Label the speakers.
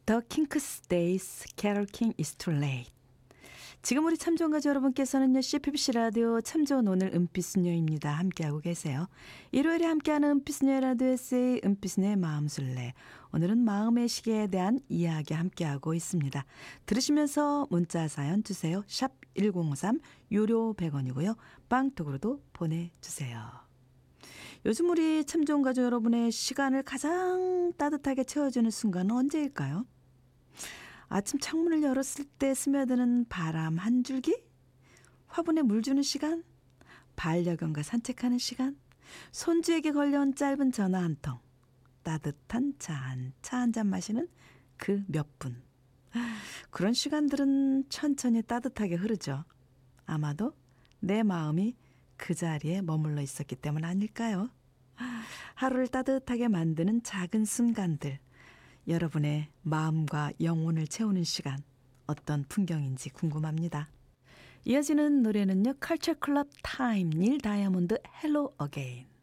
Speaker 1: The Kinks Days, Carole King is Too Late. 지금 우리 참조가족 여러분께서는요, CPBC 라디오 참조원 오늘 은빛수녀입니다. 함께하고 계세요. 일요일에 함께하는 은빛수녀 라디오 에세이 은빛수녀의 마음술래. 오늘은 마음의 시계에 대한 이야기 함께하고 있습니다. 들으시면서 문자 사연 주세요. 샵 1053 유료 100원이고요. 빵톡으로도 보내주세요. 요즘 우리 참조원 가족 여러분의 시간을 가장 따뜻하게 채워주는 순간은 언제일까요? 아침 창문을 열었을 때 스며드는 바람 한 줄기? 화분에 물 주는 시간? 반려견과 산책하는 시간? 손주에게 걸려온 짧은 전화 한 통? 따뜻한 차 한 잔 마시는 그 몇 분? 그런 시간들은 천천히 따뜻하게 흐르죠. 아마도 내 마음이 그 자리에 머물러 있었기 때문 아닐까요? 하루를 따뜻하게 만드는 작은 순간들. 여러분의 마음과 영혼을 채우는 시간, 어떤 풍경인지 궁금합니다. 이어지는 노래는요, 컬처 클럽 타임, 닐 다이아몬드 헬로 어게인.